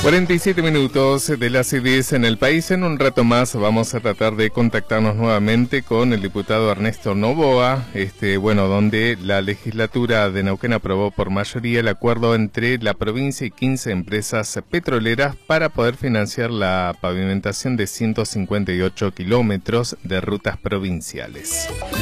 47 minutos de las 10 en el país. En un rato más vamos a tratar de contactarnos nuevamente con el diputado Ernesto Noboa, donde la legislatura de Neuquén aprobó por mayoría el acuerdo entre la provincia y 15 empresas petroleras para poder financiar la pavimentación de 158 kilómetros de rutas provinciales.